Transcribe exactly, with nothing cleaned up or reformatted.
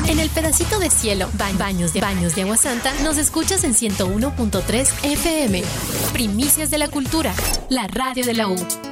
En el pedacito de cielo, ba- baños de baños de Agua Santa, nos escuchas en ciento uno punto tres F M. Primicias de la cultura, la radio de la U.